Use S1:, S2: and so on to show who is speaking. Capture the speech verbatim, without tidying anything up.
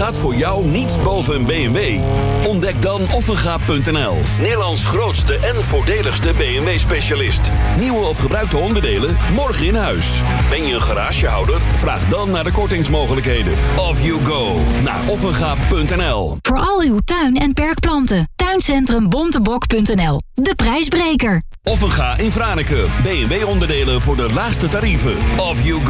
S1: gaat voor jou niet boven een B M W. Ontdek dan offenga punt n l. Nederlands grootste en voordeligste B M W-specialist. Nieuwe of gebruikte onderdelen, morgen in huis. Ben je een garagehouder? Vraag dan naar de kortingsmogelijkheden. Off you go naar offenga punt n l.
S2: Voor al uw tuin- en perkplanten. Tuincentrum Bontebok punt n l. De prijsbreker.
S1: Offenga in Franeker. B M W-onderdelen voor de laagste tarieven. Off you go.